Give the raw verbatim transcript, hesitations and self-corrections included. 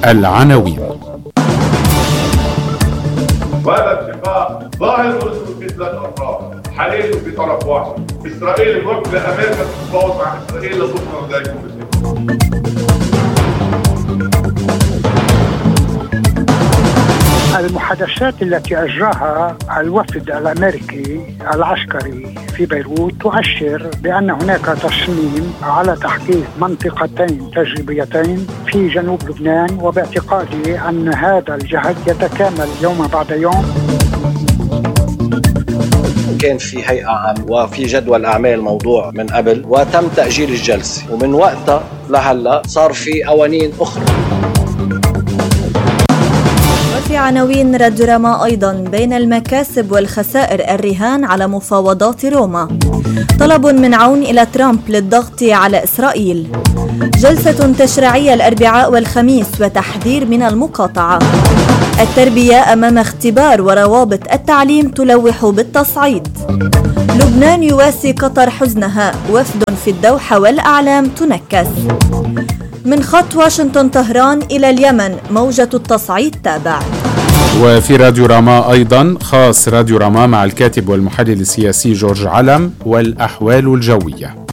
العناوين. وهذا اتفاق ظاهر ورسم في ثلاث أطراف حليل في طرف واحد. إسرائيل موكلة أمريكا تتفاوض مع إسرائيل لتصنع ذلك المشروع. المحادثات التي أجراها الوفد الأمريكي العسكري في بيروت تؤشر بأن هناك تصميم على تحقيق منطقتين تجريبيتين في جنوب لبنان، وباعتقادي أن هذا الجهد يتكامل يوم بعد يوم. كان في هيئة عامة وفي جدول أعمال موضوع من قبل، وتم تأجيل الجلسة، ومن وقتها لهلا صار في قوانين أخرى. في عناوين راديو رما أيضا: بين المكاسب والخسائر الرهان على مفاوضات روما، طلب من عون إلى ترامب للضغط على إسرائيل، جلسة تشريعية الأربعاء والخميس وتحذير من المقاطعة، التربية أمام اختبار وروابط التعليم تلوح بالتصعيد، لبنان يواسي قطر حزنها، وفد في الدوحة والأعلام تنكس. من خط واشنطن طهران إلى اليمن موجة التصعيد تابع. وفي راديو راما أيضا خاص راديو راما مع الكاتب والمحلل السياسي جورج علم والأحوال الجوية.